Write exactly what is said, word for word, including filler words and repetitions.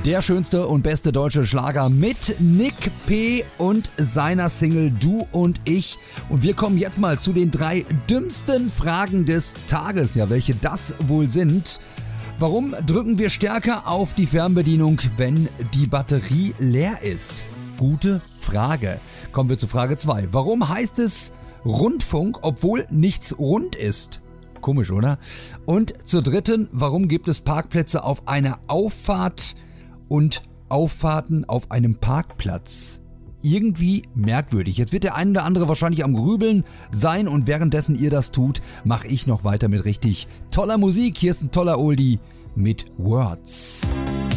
Der schönste und beste deutsche Schlager mit Nick P. und seiner Single Du und ich. Und wir kommen jetzt mal zu den drei dümmsten Fragen des Tages. Ja, welche das wohl sind. Warum drücken wir stärker auf die Fernbedienung, wenn die Batterie leer ist? Gute Frage. Kommen wir zu Frage zwei. Warum heißt es Rundfunk, obwohl nichts rund ist? Komisch, oder? Und zur dritten, warum gibt es Parkplätze auf einer Auffahrt und Auffahrten auf einem Parkplatz? Irgendwie merkwürdig. Jetzt wird der ein oder andere wahrscheinlich am Grübeln sein und währenddessen ihr das tut, mache ich noch weiter mit richtig toller Musik. Hier ist ein toller Oldie mit Words.